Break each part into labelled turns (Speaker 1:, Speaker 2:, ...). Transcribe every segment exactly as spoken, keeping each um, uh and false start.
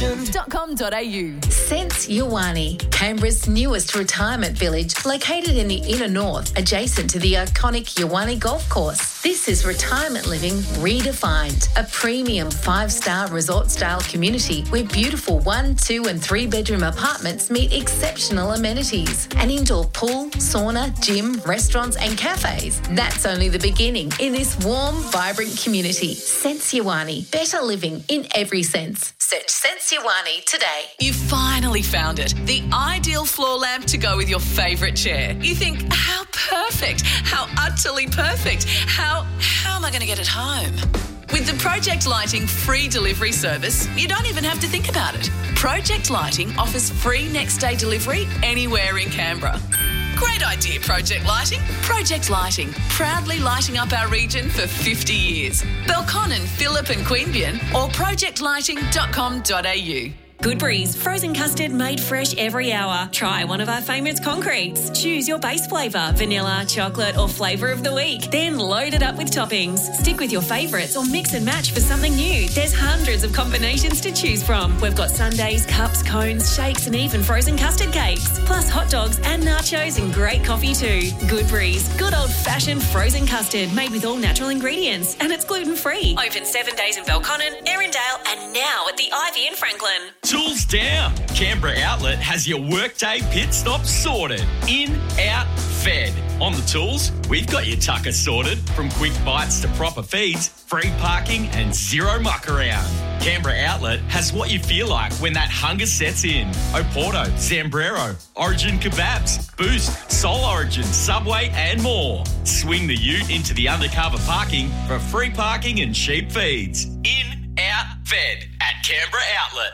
Speaker 1: sense dot com dot a u.
Speaker 2: Sense Yawani, Canberra's newest retirement village, located in the inner north, adjacent to the iconic Yawani Golf Course. This is retirement living redefined, a premium five-star resort-style community where beautiful one, two and three-bedroom apartments meet exceptional amenities. An indoor pool, sauna, gym, restaurants and cafes. That's only the beginning in this warm, vibrant community. Sense Yawani, better living in every sense. Search Sense Yawani today.
Speaker 3: You finally found it. The ideal floor lamp to go with your favourite chair. You think, how perfect, how utterly perfect, how, how am I going to get it home? With the Project Lighting free delivery service, you don't even have to think about it. Project Lighting offers free next day delivery anywhere in Canberra. Great idea, Project Lighting. Project Lighting, proudly lighting up our region for fifty years. Belconnen, Phillip and Queanbeyan or project lighting dot com dot a u.
Speaker 4: Goodberry's frozen custard made fresh every hour. Try one of our favourite concretes. Choose your base flavour, vanilla, chocolate or flavour of the week. Then load it up with toppings. Stick with your favourites or mix and match for something new. There's hundreds of combinations to choose from. We've got sundaes, cups, cones, shakes and even frozen custard cakes. Plus hot dogs and nachos and great coffee too. Goodberry's, good old-fashioned frozen custard made with all natural ingredients. And it's gluten-free. Open seven days in Belconnen, Erindale and now at the Ivy in Franklin.
Speaker 5: Tools down. Canberra Outlet has your workday pit stop sorted. In, out, fed. On the tools, we've got your tucker sorted. From quick bites to proper feeds, free parking and zero muck around. Canberra Outlet has what you feel like when that hunger sets in. Oporto, Zambrero, Origin Kebabs, Boost, Soul Origin, Subway and more. Swing the ute into the undercover parking for free parking and cheap feeds. In, out, fed at Canberra Outlet.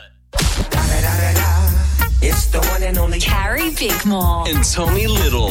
Speaker 6: It's the one and only
Speaker 4: Carrie Bickmore
Speaker 5: And Tommy Little.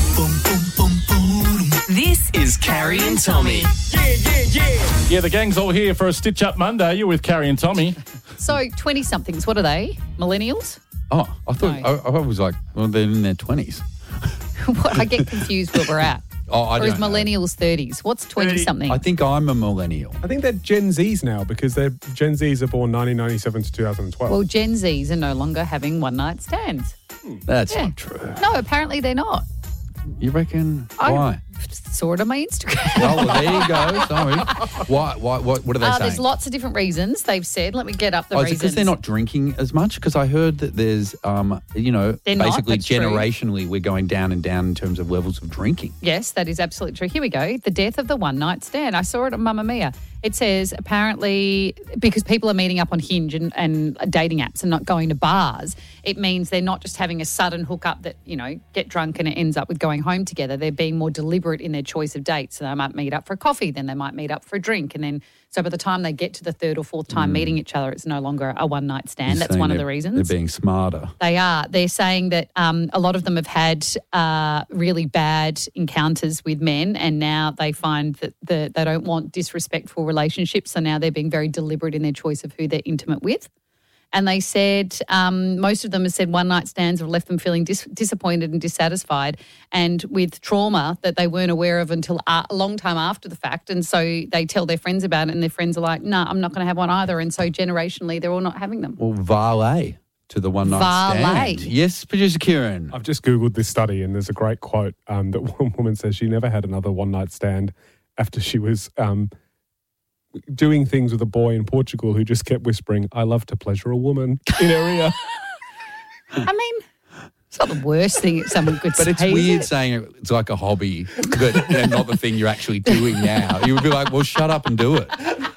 Speaker 4: This
Speaker 5: is Carrie and Tommy.
Speaker 7: Yeah, yeah, yeah. Yeah, the gang's all here for a Stitch Up Monday. You're with Carrie and Tommy.
Speaker 8: So twenty-somethings, what are they? Millennials?
Speaker 9: Oh, I thought,
Speaker 8: No.
Speaker 9: I, I was like, well, they're in their twenties.
Speaker 8: What, I get confused where we're at.
Speaker 9: Oh, I
Speaker 8: or is
Speaker 9: don't know.
Speaker 8: millennials thirties? What's twenty-something?
Speaker 9: I think I'm a millennial.
Speaker 10: I think they're Gen Zs now because they're Gen Zs are born nineteen ninety-seven to two thousand twelve.
Speaker 8: Well, Gen Zs are no longer having one-night stands.
Speaker 9: That's
Speaker 8: Yeah.
Speaker 9: not true.
Speaker 8: No, apparently they're not.
Speaker 9: You reckon?
Speaker 8: I
Speaker 9: Why?
Speaker 8: saw it on my Instagram.
Speaker 9: Oh, well, there you go. Sorry. Why? Why? What, what are they
Speaker 8: Uh,
Speaker 9: saying?
Speaker 8: there's lots of different reasons they've said. Let me get up the
Speaker 9: oh, is it
Speaker 8: reasons.
Speaker 9: because they're not drinking as much? Because I heard that there's, um, you know,
Speaker 8: They're not,
Speaker 9: basically
Speaker 8: that's true.
Speaker 9: generationally we're going down and down in terms of levels of drinking.
Speaker 8: Yes, that is absolutely true. Here we go. The death of the one-night stand. I saw it on Mamma Mia. It says apparently because people are meeting up on Hinge and, and dating apps and not going to bars, it means they're not just having a sudden hookup that, you know, get drunk and it ends up with going home together. They're being more deliberate in their choice of dates. So they might meet up for a coffee, then they might meet up for a drink. And then so by the time they get to the third or fourth time meeting each other, it's no longer a one-night stand.
Speaker 9: You're
Speaker 8: That's
Speaker 9: saying
Speaker 8: one of
Speaker 9: they're-
Speaker 8: the reasons.
Speaker 9: They're being smarter.
Speaker 8: They are. They're saying that um, a lot of them have had uh, really bad encounters with men and now they find that the, they don't want disrespectful relationships. So now they're being very deliberate in their choice of who they're intimate with. And they said, um, most of them have said one-night stands have left them feeling dis- disappointed and dissatisfied and with trauma that they weren't aware of until a a long time after the fact. And so they tell their friends about it and their friends are like, no, nah, I'm not going to have one either. And so generationally, they're all not having them.
Speaker 9: Well, valet to the one night
Speaker 8: Valet.
Speaker 9: stand. Yes, producer Kieran.
Speaker 10: I've just Googled this study and there's a great quote um, that one woman says she never had another one-night stand after she was um, doing things with a boy in Portugal who just kept whispering, I love to pleasure a woman in her ear.
Speaker 8: I mean, it's not the worst thing someone could
Speaker 9: But
Speaker 8: say.
Speaker 9: it's
Speaker 8: is
Speaker 9: weird
Speaker 8: it?
Speaker 9: saying it- it's like a hobby, but and not the thing you're actually doing now. You would be like, well, shut up and do it.